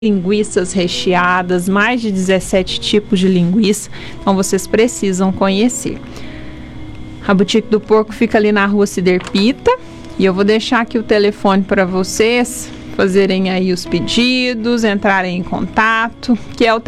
linguiças recheadas, mais de 17 tipos de linguiça, então vocês precisam conhecer. A Boutique do Porco fica ali na rua Ciderpita e eu vou deixar aqui o telefone para vocês fazerem aí os pedidos, entrarem em contato, que é o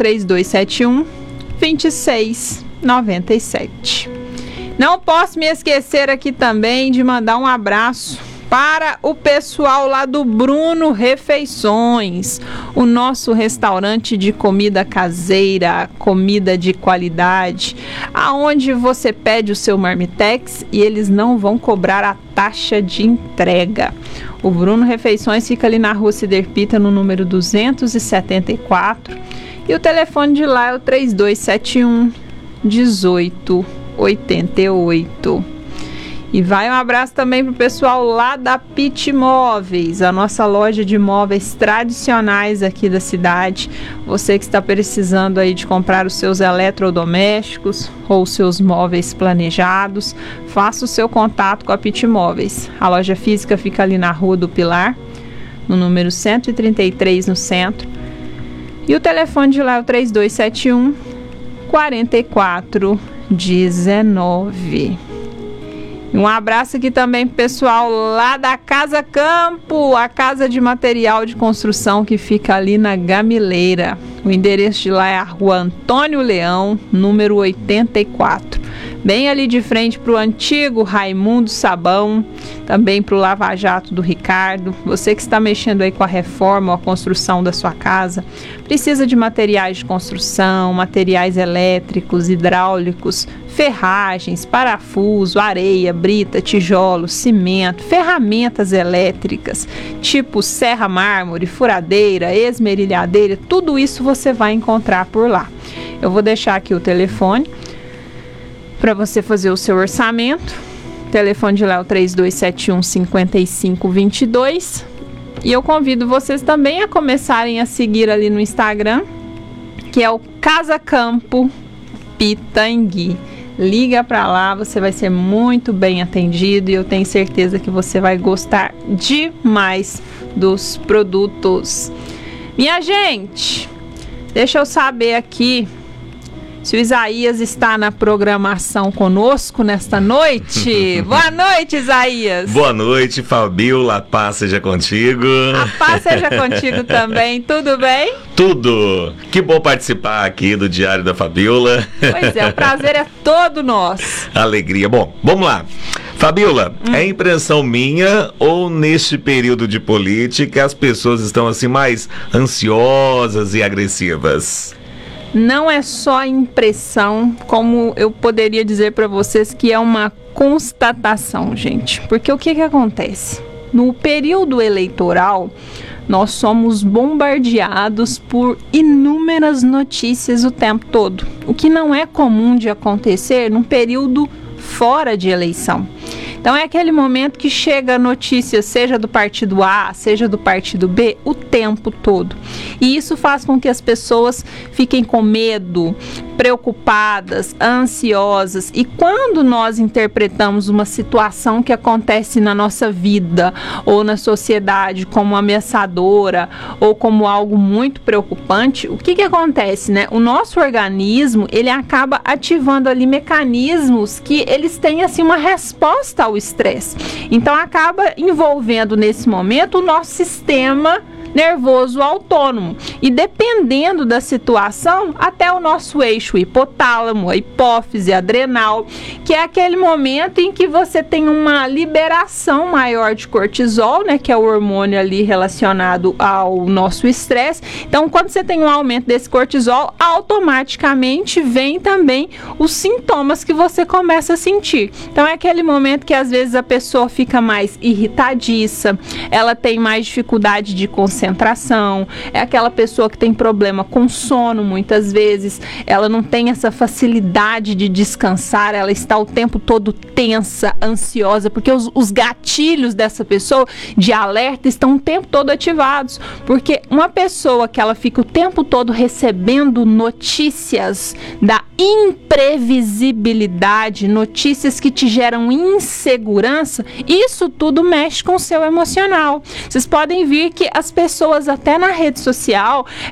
3271-2697. Não posso me esquecer aqui também de mandar um abraço para o pessoal lá do Bruno Refeições, o nosso restaurante de comida caseira, comida de qualidade, aonde você pede o seu marmitex e eles não vão cobrar a taxa de entrega. O Bruno Refeições fica ali na rua Ciderpita, no número 274, e o telefone de lá é o 3271-1888. E vai um abraço também pro pessoal lá da Pit Móveis, a nossa loja de móveis tradicionais aqui da cidade. Você que está precisando aí de comprar os seus eletrodomésticos ou os seus móveis planejados, faça o seu contato com a Pit Móveis. A loja física fica ali na Rua do Pilar, no número 133, no centro. E o telefone de lá é o 3271-4419. Um abraço aqui também pro pessoal lá da Casa Campo, a casa de material de construção que fica ali na Gamileira. O endereço de lá é a Rua Antônio Leão, número 84. Bem ali de frente para o antigo Raimundo Sabão, também para o Lava Jato do Ricardo. Você que está mexendo aí com a reforma ou a construção da sua casa, precisa de materiais de construção, materiais elétricos, hidráulicos, ferragens, parafuso, areia, brita, tijolo, cimento, ferramentas elétricas, tipo serra mármore, furadeira, esmerilhadeira, tudo isso você vai encontrar por lá. Eu vou deixar aqui o telefone para você fazer o seu orçamento. O telefone de lá é o 3271-5522. E eu convido vocês também a começarem a seguir ali no Instagram, que é o Casa Campo Pitangui. Liga para lá, você vai ser muito bem atendido e eu tenho certeza que você vai gostar demais dos produtos. Minha gente, deixa eu saber aqui se o Isaías está na programação conosco nesta noite. Boa noite, Isaías. Boa noite, Fabiola. A paz seja contigo. A paz seja contigo também. Tudo bem? Tudo. Que bom participar aqui do Diário da Fabiola. Pois é, o prazer é todo nosso. Alegria. Bom, vamos lá. Fabiola, é impressão minha ou neste período de política as pessoas estão assim mais ansiosas e agressivas? Não é só impressão, como eu poderia dizer para vocês que é uma constatação, gente. Porque o que acontece? No período eleitoral, nós somos bombardeados por inúmeras notícias o tempo todo. O que não é comum de acontecer num período fora de eleição. Então é aquele momento que chega a notícia, seja do partido A, seja do partido B, o tempo todo. E isso faz com que as pessoas fiquem com medo, preocupadas, ansiosas. E quando nós interpretamos uma situação que acontece na nossa vida ou na sociedade como ameaçadora ou como algo muito preocupante, o que acontece, né? O nosso organismo, ele acaba ativando ali mecanismos que eles têm assim uma resposta ao estresse. Então acaba envolvendo nesse momento o nosso sistema nervoso autônomo e dependendo da situação até o nosso eixo hipotálamo, a hipófise adrenal, que é aquele momento em que você tem uma liberação maior de cortisol, né, que é o hormônio ali relacionado ao nosso estresse. Então quando você tem um aumento desse cortisol, automaticamente vem também os sintomas que você começa a sentir. Então é aquele momento que às vezes a pessoa fica mais irritadiça, ela tem mais dificuldade de concentração, é aquela pessoa que tem problema com sono, muitas vezes ela não tem essa facilidade de descansar, ela está o tempo todo tensa, ansiosa, porque os gatilhos dessa pessoa de alerta estão o tempo todo ativados, porque uma pessoa que ela fica o tempo todo recebendo notícias da imprevisibilidade, notícias que te geram insegurança, isso tudo mexe com o seu emocional. Vocês podem ver que as pessoas pessoas até na rede social